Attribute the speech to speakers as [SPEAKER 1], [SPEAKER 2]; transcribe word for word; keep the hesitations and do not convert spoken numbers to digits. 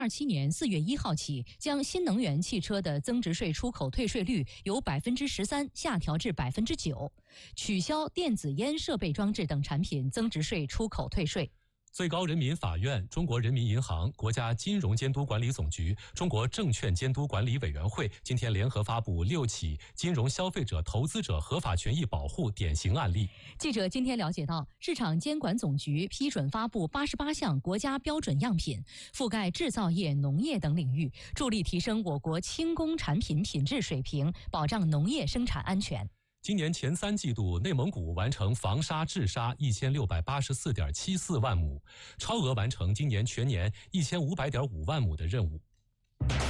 [SPEAKER 1] 二七年四月一号起，将新能源汽车的增值税出口退税率由百分之十三下调至百分之九，取消电子烟设备装置等产品增值税出口退税。
[SPEAKER 2] 最高人民法院、中国人民银行、国家金融监督管理总局、中国证券监督管理委员会今天联合发布六起金融消费者投资者合法权益保护典型案例。
[SPEAKER 1] 记者今天了解到，市场监管总局批准发布八十八项国家标准样品，覆盖制造业、农业等领域，助力提升我国轻工产品品质水平，保障农业生产安全。
[SPEAKER 2] 今年前三季度，内蒙古完成防沙治沙一千六百八十四点七四万亩，超额完成今年全年一千五百点五万亩的任务。